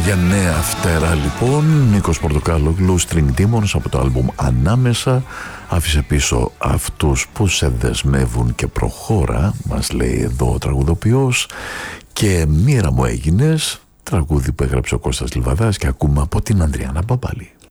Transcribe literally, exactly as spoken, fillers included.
για νέα φτερά λοιπόν. Νίκος Πορτοκάλογλου, String Demons, από το άλμπουμ Ανάμεσα. Άφησε πίσω αυτούς που σε δεσμεύουν και προχώρα, μας λέει εδώ ο τραγουδοποιός. Και μοίρα μου έγινες, τραγούδι που έγραψε ο Κώστας Λιβαδάς, και ακούμε από την Ανδριάννα Μπαμπάλη.